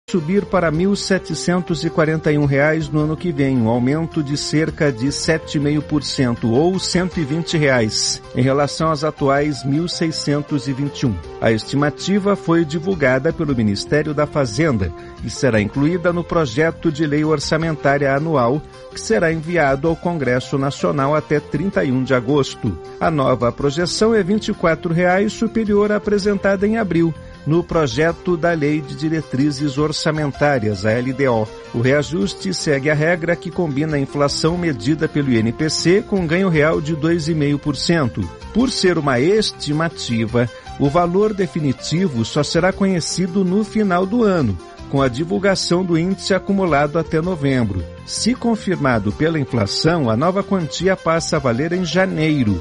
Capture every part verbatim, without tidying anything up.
subir para mil setecentos e quarenta e um reais no ano que vem, um aumento de cerca de sete vírgula cinco por cento ou cento e vinte reais em relação às atuais mil seiscentos e vinte e um. A estimativa foi divulgada pelo Ministério da Fazenda e será incluída no projeto de lei orçamentária anual que será enviado ao Congresso Nacional até trinta e um de agosto. A nova projeção é vinte e quatro reais, superior à apresentada em abril, no projeto da Lei de Diretrizes Orçamentárias, a L D O. O reajuste segue a regra que combina a inflação medida pelo I N P C com ganho real de dois vírgula cinco por cento. Por ser uma estimativa, o valor definitivo só será conhecido no final do ano, com a divulgação do índice acumulado até novembro. Se confirmado pela inflação, a nova quantia passa a valer em janeiro.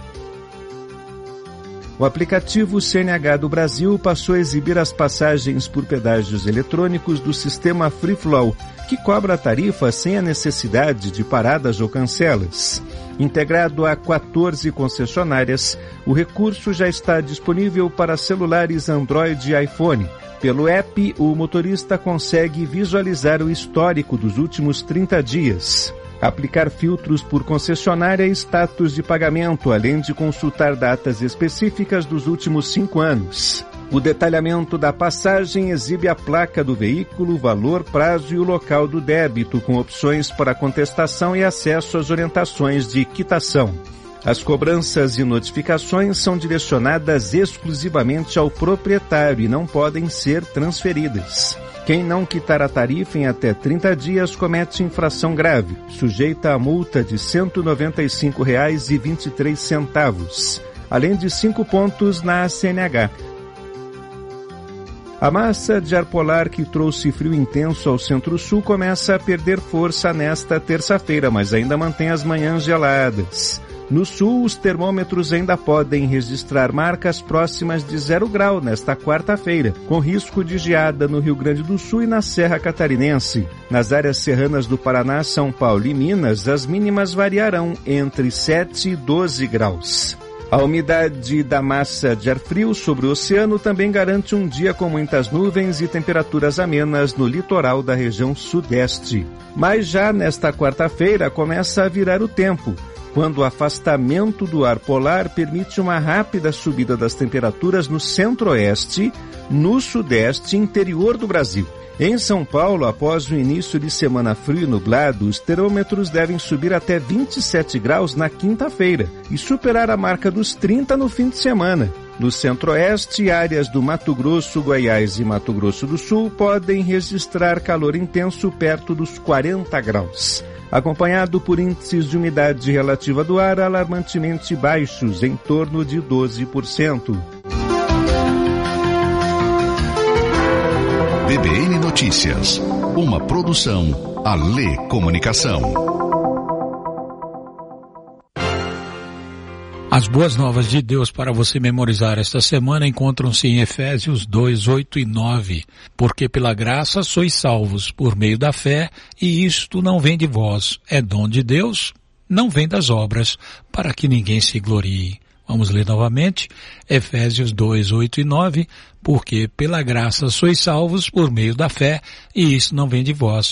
O aplicativo C N H do Brasil passou a exibir as passagens por pedágios eletrônicos do sistema Free Flow, que cobra a tarifa sem a necessidade de paradas ou cancelas. Integrado a quatorze concessionárias, o recurso já está disponível para celulares Android e iPhone. Pelo app, o motorista consegue visualizar o histórico dos últimos trinta dias. Aplicar filtros por concessionária e status de pagamento, além de consultar datas específicas dos últimos cinco anos. O detalhamento da passagem exibe a placa do veículo, valor, prazo e o local do débito, com opções para contestação e acesso às orientações de quitação. As cobranças e notificações são direcionadas exclusivamente ao proprietário e não podem ser transferidas. Quem não quitar a tarifa em até trinta dias comete infração grave, sujeita a multa de cento e noventa e cinco reais e vinte e três centavos, além de cinco pontos na C N H. A massa de ar polar que trouxe frio intenso ao centro-sul começa a perder força nesta terça-feira, mas ainda mantém as manhãs geladas. No sul, os termômetros ainda podem registrar marcas próximas de zero grau nesta quarta-feira, com risco de geada no Rio Grande do Sul e na Serra Catarinense. Nas áreas serranas do Paraná, São Paulo e Minas, as mínimas variarão entre sete e doze graus. A umidade da massa de ar frio sobre o oceano também garante um dia com muitas nuvens e temperaturas amenas no litoral da região sudeste. Mas já nesta quarta-feira começa a virar o tempo, quando o afastamento do ar polar permite uma rápida subida das temperaturas no centro-oeste, no sudeste e interior do Brasil. Em São Paulo, após o início de semana frio e nublado, os termômetros devem subir até vinte e sete graus na quinta-feira e superar a marca dos trinta no fim de semana. No centro-oeste, áreas do Mato Grosso, Goiás e Mato Grosso do Sul podem registrar calor intenso perto dos quarenta graus. Acompanhado por índices de umidade relativa do ar alarmantemente baixos, em torno de doze por cento. B B N Notícias, uma produção Alê Comunicação. As boas novas de Deus para você memorizar esta semana encontram-se em Efésios dois, oito e nove. Porque pela graça sois salvos por meio da fé, e isto não vem de vós, é dom de Deus, não vem das obras, para que ninguém se glorie. Vamos ler novamente, Efésios dois, oito e nove. Porque pela graça sois salvos por meio da fé, e isso não vem de vós,